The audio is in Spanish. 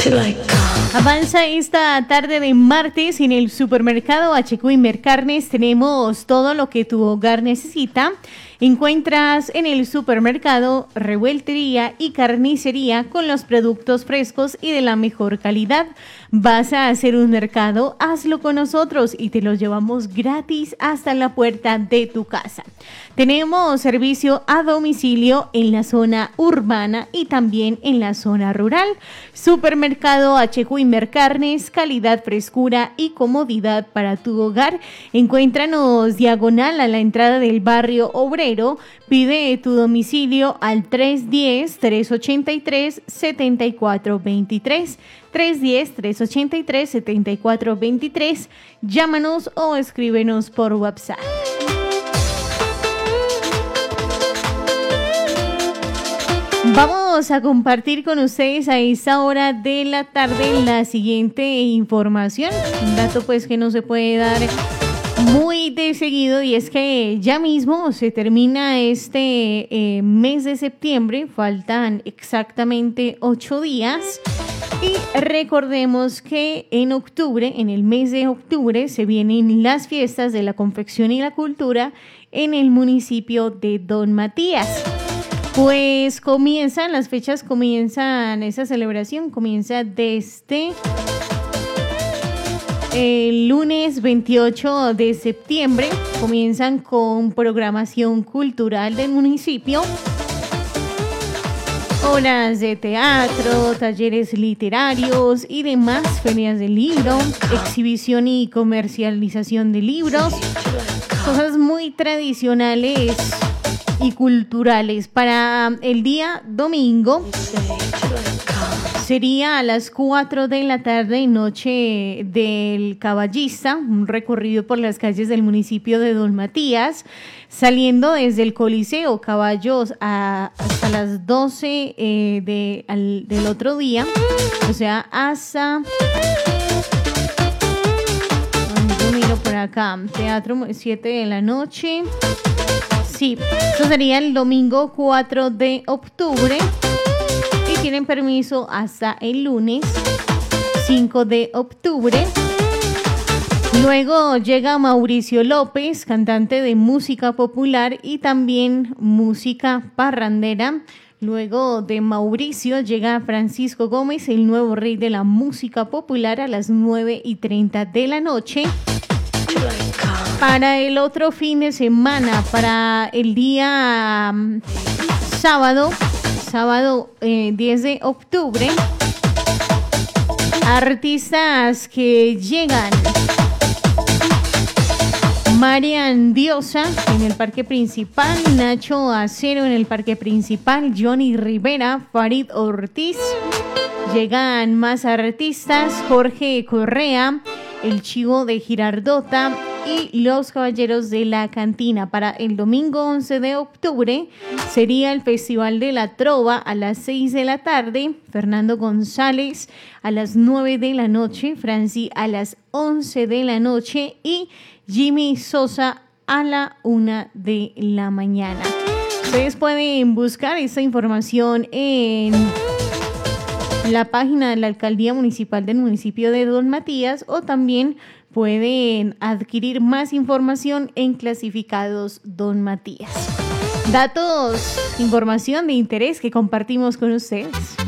Avanza esta tarde de martes en el supermercado HQ Invercarnes. Tenemos todo lo que tu hogar necesita. Encuentras en el supermercado revueltería y carnicería con los productos frescos y de la mejor calidad. Vas a hacer un mercado, hazlo con nosotros y te lo llevamos gratis hasta la puerta de tu casa. Tenemos servicio a domicilio en la zona urbana y también en la zona rural. Supermercado HQ Invercarnes, calidad, frescura y comodidad para tu hogar. Encuéntranos diagonal a la entrada del barrio Obrero. Pide tu domicilio al 310-383-7423. 310-383-7423. Llámanos o escríbenos por WhatsApp. Vamos a compartir con ustedes a esta hora de la tarde la siguiente información. Un dato pues que no se puede dar muy de seguido, y es que ya mismo se termina este mes de septiembre. Faltan exactamente 8 días. Y recordemos que en octubre, en el mes de octubre, se vienen las fiestas de la confección y la cultura en el municipio de Don Matías. Pues esa celebración comienza desde el lunes 28 de septiembre. Comienzan con programación cultural del municipio. Horas de teatro, talleres literarios y demás, ferias de libro, exhibición y comercialización de libros, cosas muy tradicionales y culturales. Para el día domingo sería a las 4 de la tarde, noche del caballista, un recorrido por las calles del municipio de Don Matías, saliendo desde el Coliseo Caballos hasta las 12 del otro día, o sea, hasta... Yo miro por acá, teatro 7 de la noche. Sí, eso sería el domingo 4 de octubre. Y tienen permiso hasta el lunes 5 de octubre. Luego llega Mauricio López, cantante de música popular y también música parrandera. Luego de Mauricio llega Francisco Gómez, el nuevo rey de la música popular, a las 9:30 de la noche. Para el otro fin de semana, para el día sábado 10 de octubre, artistas que llegan: Marian Diosa en el Parque Principal, Nacho Acero en el Parque Principal, Johnny Rivera, Farid Ortiz. Llegan más artistas: Jorge Correa, El Chivo de Girardota y Los Caballeros de la Cantina. Para el domingo 11 de octubre sería el Festival de la Trova a las 6 de la tarde, Fernando González a las 9 de la noche, Franci a las 11 de la noche y Jimmy Sosa a la 1 de la mañana. Ustedes pueden buscar esta información en la página de la Alcaldía Municipal del municipio de Don Matías, o también pueden adquirir más información en Clasificados Don Matías. Datos, información de interés que compartimos con ustedes.